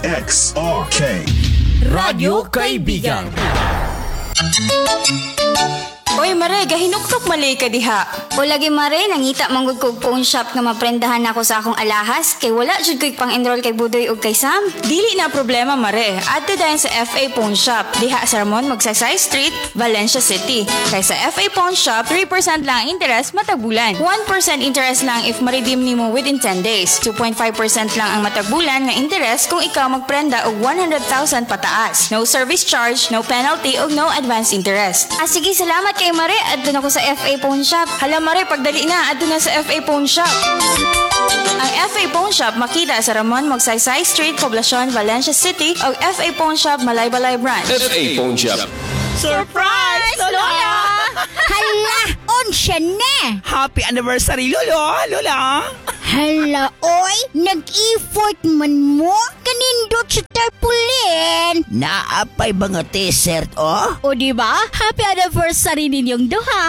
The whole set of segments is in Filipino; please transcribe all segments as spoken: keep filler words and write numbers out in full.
X R K Radyo Kaibigan. Oy Mare, gahinuktok malay ka diha. O lagi Mare, nangita manggod kog phone shop nga maprendahan ako sa akong alahas kay wala jud ko'y pang-enroll kay Budoy ug kay Sam. Dili na problema Mare. Adto dayon sa F A Phone Shop. Diha sa Ramon Magsaysay Street, Valencia City. Kay sa F A Phone Shop, three percent lang ang interest matag bulan. one percent interest lang if ma-redeem nimo within ten days. two point five percent lang ang matag bulan nga interest kung ikaw magprenda og one hundred thousand pataas. No service charge, no penalty ug no advance interest. Ah sige, salamat kay Mare. Adto na ko sa F A Phone Shop. Hala Mare, pagdali na adto na sa F A Phone Shop. Ang F A Phone Shop makita sa Ramon Magsaysay Street, Poblacion, Valencia City o F A Phone Shop Malaybalay Branch. F A Phone Shop. Surprise, Lola! Hala, onsya na! Happy anniversary, Lolo! Lola! Hala, oy, nag-effort man mo? Kanindot sa tarpulin! Naapay ba nga t-shirt, oh? O diba? Happy anniversary ninyong duha!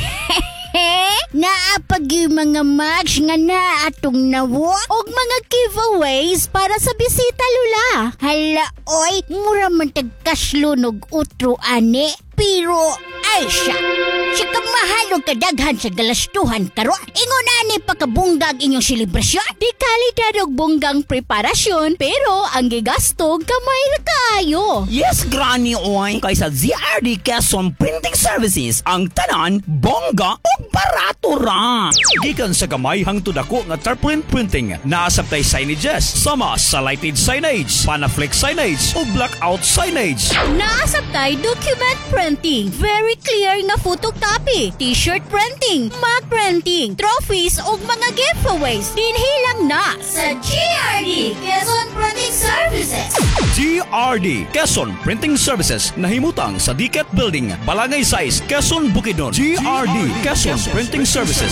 Naapag yung mga match nga na atong nawo og mga giveaways para sa bisita lula. Hala, oy, mura man tagkaslunog utro ane. Pero, ay siya. Siya ka mahalong kadaghan sa galastuhan karon. Ingon ani pagkabunggag inyong selebrasyon. Di kalidad og bunggang preparasyon, pero ang gigasto gamay ra kaayo. Yes, Granny Oy. Kaysa Z R D Quezon Printing Services, ang tanan, bongga o barato ra. Gikan sa gamay hangtod ako nga tarpaulin printing, naasabtay signages, sama sa lighted signage, panaflex signage o blackout signage. Naasabtay document printing, very clear nga photocopy, t-shirt printing, mug printing, trophies ug mga giveaways. Dinhilang na sa G R D Quezon Printing Services. G R D Quezon Printing Services nahimutang sa D C A T Building, Balangay Size, Quezon, Bukidnon. G R D Quezon Printing Services.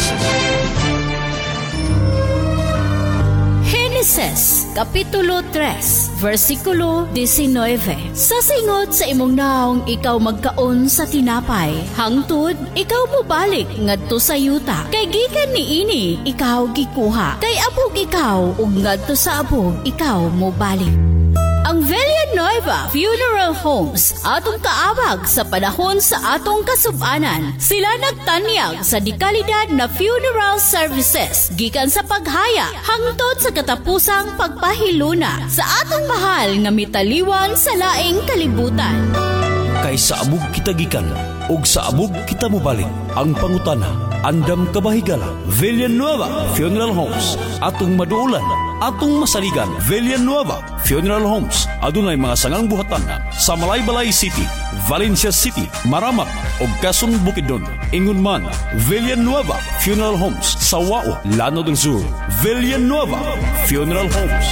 Genesis, Kapitulo three, versikulo nineteen. Sa singot sa imong naong ikaw magkaon sa tinapay, hangtod ikaw mo balik ngadto sa yuta. Kay gikan niini ikaw gikuha, kay abog ikaw ug ngadto sa abog ikaw mo balik. Ang Villanueva Funeral Homes atong kaabag sa panahon sa atong kasub-anan. Sila nagtanyag sa dekalidad na funeral services gikan sa paghaya hangtod sa katapusang pagpahiluna sa atong mahal nga mitaliwan sa laing kalibutan. Kay sa abog kita gikan ug sa abog kita mobalik. Ang pangutana, andam kabahigala. Villanueva Funeral Homes, atong maduulan, atong masaligan. Villanueva Funeral Homes, adunay mga sangang buhatan sa Malaybalay City, Valencia City, Maramak ug Quezon, Bukidnon. Ingon man, Villanueva Funeral Homes sa Wao, Lanao del Sur. Villanueva Funeral Homes.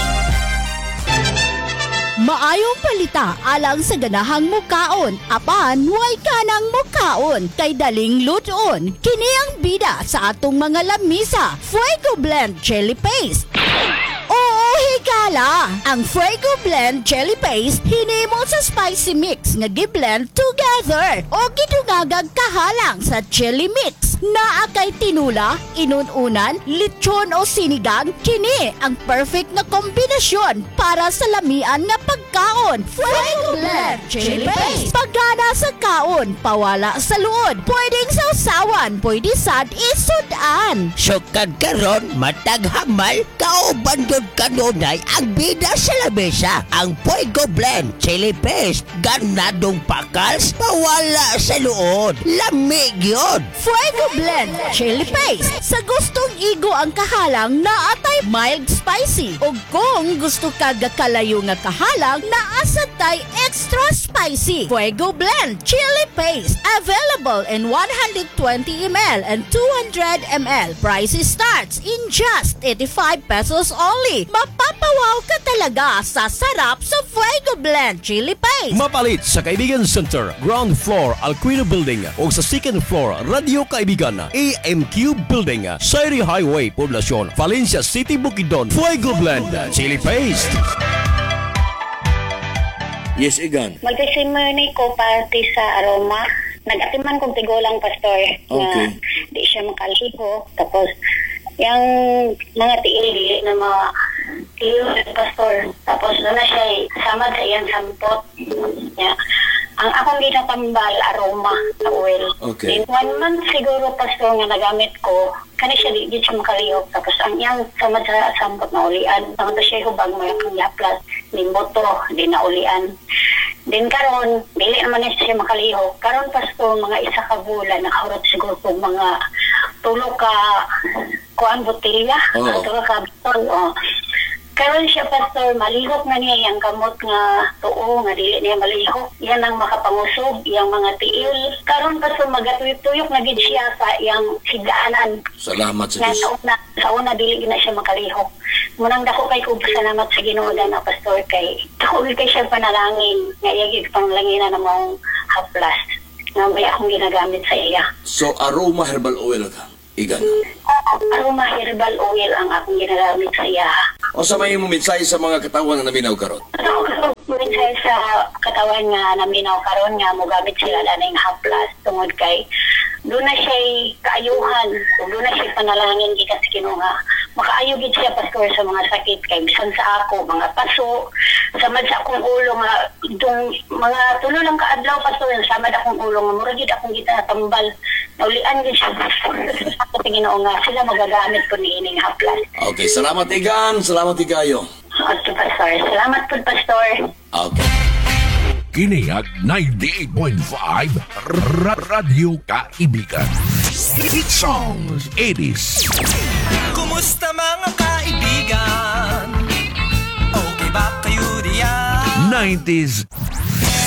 Maayong palita alang sa ganahang mukaon, apan way kanang mukaon kay daling luton. Kini ang bida sa atong mga lamisa, Fuego Blend Chili Paste. Oo, higala! Ang Fuego Blend Chili Paste hinimo sa spicy mix nga gi-blend together o gidungagag kahalang sa chili mix. Naa kay tinula, inununan, lechon o sinigang, kini ang perfect na kombinasyon para sa lamian nga pagkaon. Fuego Blend Chili Paste. Pagana sa kaon, pawala sa luod. Pwedeng sausawan, pwede sad isudan. Sukad karon matag hamal, kauban yun kanunay ang bida sa lamesa. Ang Fuego Blend Chili Paste, ganadong pakals, pawala sa luod. Lamig yun. Fuego Blend Chili Paste. Sa gustong igo ang kahalang, naatay mild spicy. O kung gusto ka gakalayo nga kahalang, naasatay extra spicy. Fuego Blend Chili Paste. Available in one hundred twenty milliliters and two hundred milliliters. Price starts in just eighty-five pesos only. Mapapawaw ka talaga sa sarap sa Fuego Blend Chili Paste. Mapalit sa Kaibigan Center, ground floor, Alquino Building o sa second floor, Radio Kaibigan, A M Q Building, Sairi Highway, Poblacion, Valencia City, Bukidnon. Fuego Blend Chili Paste. Yes, Igan. Magkasimony ko party sa Aroma. Nag-atiman kong tigulang pastor Okay. na di siya makaliho. Tapos, yung mga tiili na mga tiyo pastor. Tapos doon na siya samad sa iyang sampot. Yeah. Ang akong ginatambal, aroma sa oil. Okay. Then one month siguro, pastor, nga nagamit ko, kani siya di, di siya makalihok. Tapos ang iyang samad sa sampot na ulian. Tangto siya hubag, may akong yaplas, limboto, di na ulian. Then karon, dili naman na siya makalihok. Karon, pastor, mga isa ka bulan, nakahurot siguro po mga tulo ka kuan botilya. Oo. Tulo ka bitol, oh. Karon siya, pastor, malihok na niya yung gamot nga tuo, nga dili niya malihok. Yan ang makapangusog, yung mga tiil. Karon, pastor, magatuyok-tuyok na gid siya sa yung higdaanan. Salamat sa Nga Diyos. sa una, sa una dili na siya makalihok. Munang dako kay ko salamat sa Ginoo na pastor kay dako kay siya panalangin nga iyagid panglanginan na mong haplas nga may akong ginagamit sa iya. So, aroma herbal oil ka. Igan. Aroma herbal oil ang akong ginagamit sa iya. O sa may mo mensahe sa mga katawan na naminaw karon. Minsan sa katawan nga naminaw karon nga mogamit sila na ng haplas tungod kay doon na siya kaayuhan, doon na siya panalangin gikan sa Ginoo nga makaayo gid siya pastor sa mga sakit kay bisan sa ako mga paso samad sa akong ulo nga itong mga tulo lang kaadlaw pastor samad akong ulo nga mura gid akong gitatambal naulian gid siya sa Ginoo nga sila magagamit ko ni ining haplas. Okay, salamat Igan. Salamat Igayo. Okay, pastor. Salamat po, pastor. Okay. Kini ang ninety-eight point five Ra- Radyo Kaibigan. Hit songs, eighties. Kumusta mga kaibigan? Okay ba kayo diyan? nineties